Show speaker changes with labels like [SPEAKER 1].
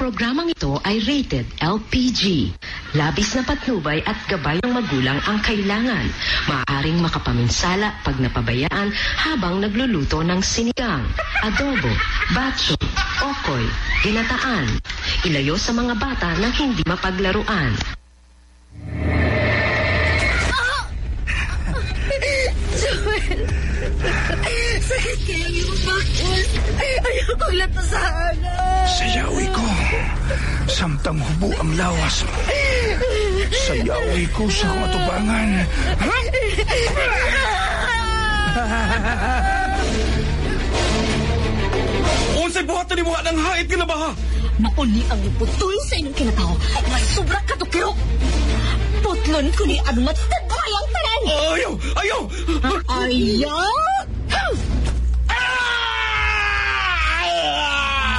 [SPEAKER 1] programang ito ay rated LPG. Labis na patnubay at gabay ng magulang ang kailangan. Maaaring makapaminsala pag napabayaan habang nagluluto ng sinigang, adobo, batso, okoy, ginataan. Ilayo sa mga bata nang hindi mapaglaruan.
[SPEAKER 2] Joel! Sakit kaya yung bakos. Ayaw kong latasahan.
[SPEAKER 3] Sayawi ko. Samtang hubo ang lawas mo. Sayawi ko sa katubangan.
[SPEAKER 4] Unsay buhatan ni mo ng hait ka na ba ha?
[SPEAKER 2] Mauni ang putol sa inyong kinatao. Masubra ka to kiro. Putlon ko ni ano matagbayang tanan.
[SPEAKER 4] Ayaw! Ayaw!
[SPEAKER 2] Ayaw!